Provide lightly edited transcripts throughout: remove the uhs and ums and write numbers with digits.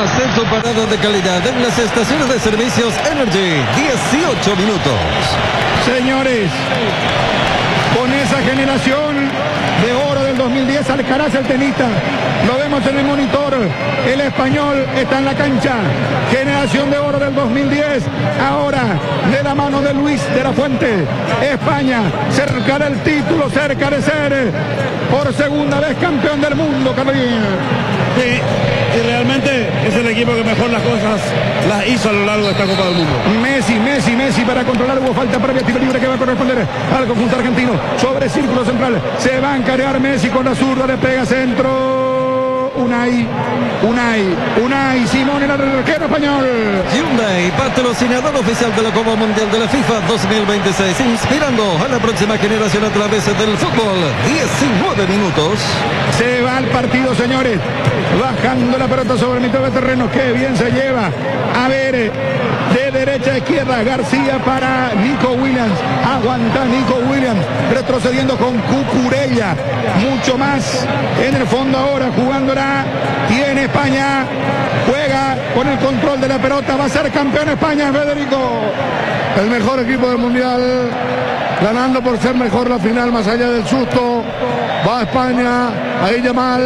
Hacer tu parada de calidad en las estaciones de servicios Energy. 18 minutos. Señores, con esa generación de oro del 2010, Alcaraz, el tenista, lo vemos en el monitor, el español está en la cancha, generación de oro del 2010, ahora de la mano de Luis de la Fuente, España cerca del título, cerca de ser por segunda vez campeón del mundo, Carolina. Sí, y realmente es el equipo que mejor las cosas las hizo a lo largo de esta Copa del Mundo. Messi para controlar, hubo falta previa, tiro libre que va a corresponder al conjunto argentino, sobre círculo central, se va a encargar Messi con la zurda, le pega centro, Unai, Simón, el arquero español. Hyundai, patrocinador oficial de la Copa Mundial de la FIFA 2026, inspirando a la próxima generación a través del fútbol. 19 minutos. Se va al partido, señores, bajando la pelota sobre el mitad de terreno, qué bien se lleva. A ver, de derecha a izquierda, García para Nico Williams, aguanta Nico Williams, retrocediendo con Cucurella, mucho más en el fondo ahora, jugándola, tiene España, juega con el control de la pelota, va a ser campeón España, Federico. El mejor equipo del mundial, ganando por ser mejor la final, más allá del susto, va a España, ahí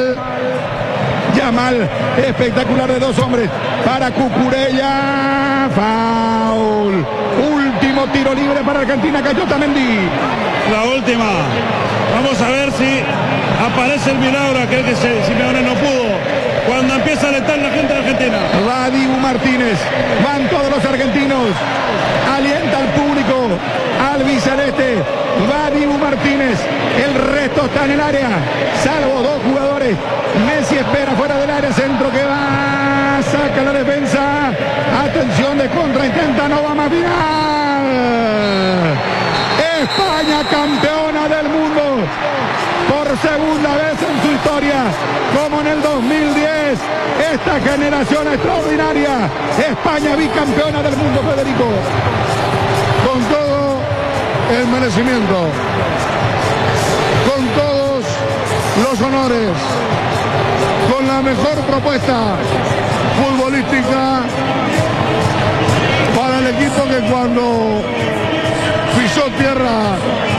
Yamal, espectacular de dos hombres para Cucurella, foul, último tiro libre para Argentina, cayó Otamendi. La última, vamos a ver si aparece el milagro, aquel que Simeone no pudo, cuando empieza a alentar la gente de Argentina. Va Dibu Martínez, van todos los argentinos, alienta al público, al biceleste, va Dibu Martínez, el resto está en el área, salvo dos jugadores. Messi espera fuera del área, centro que va, saca la defensa, atención de contra, intenta, no va más final. España campeona del mundo por segunda vez en su historia, como en el 2010, esta generación extraordinaria, España bicampeona del mundo, Federico. Con todo el merecimiento, con todos los honores, con la mejor propuesta futbolística para el equipo que cuando pisó tierra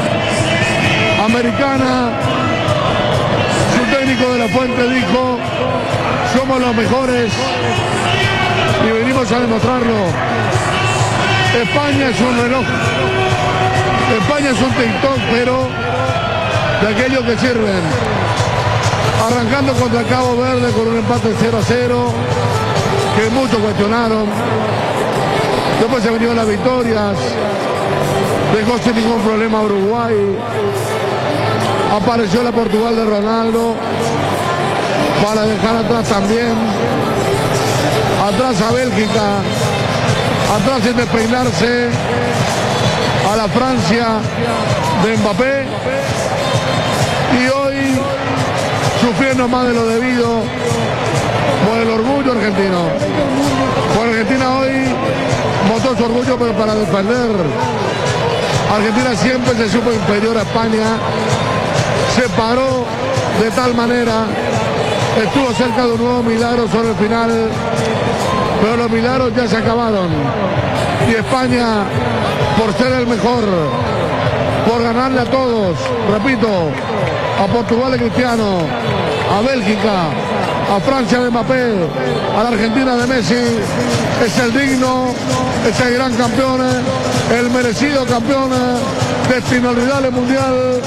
americana, su técnico de la Fuente dijo: somos los mejores y venimos a demostrarlo. España es un reloj, España es un TikTok, pero de aquellos que sirven. Arrancando contra Cabo Verde con un empate 0-0 que muchos cuestionaron. Después se vinieron las victorias, dejó sin ningún problema a Uruguay, apareció la Portugal de Ronaldo para dejar atrás también, atrás a Bélgica, atrás sin despeinarse a la Francia de Mbappé, y hoy sufriendo más de lo debido por el orgullo argentino. Por Argentina hoy mostró su orgullo, pero para defender. Argentina siempre se supo inferior a España, se paró de tal manera, estuvo cerca de un nuevo milagro sobre el final, pero los milagros ya se acabaron. Y España, por ser el mejor, por ganarle a todos, repito, a Portugal de Cristiano, a Bélgica, a Francia de Mbappé, a la Argentina de Messi, es el digno, es el gran campeón, el merecido campeón destino al Mundial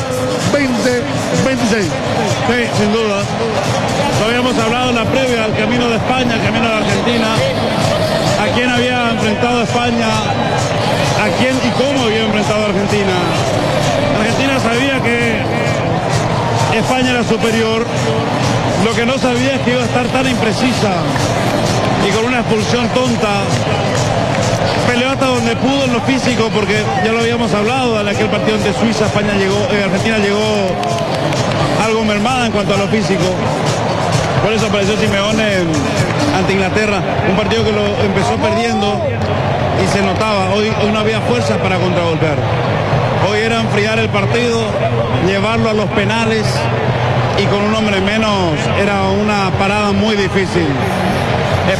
2026. Sí, sin duda. Lo habíamos hablado en la previa, el camino de España, el camino de Argentina, a quién había enfrentado España, a quién y cómo había enfrentado a Argentina. Argentina sabía que España era superior, lo que no sabía es que iba a estar tan imprecisa y con una expulsión tonta. Peleó hasta donde pudo en lo físico, porque ya lo habíamos hablado en aquel partido ante Suiza, Argentina llegó algo mermada en cuanto a lo físico. Por eso apareció Simeone ante Inglaterra, un partido que lo empezó perdiendo y se notaba, hoy no había fuerzas para contragolpear. Hoy era enfriar el partido, llevarlo a los penales, y con un hombre menos era una parada muy difícil.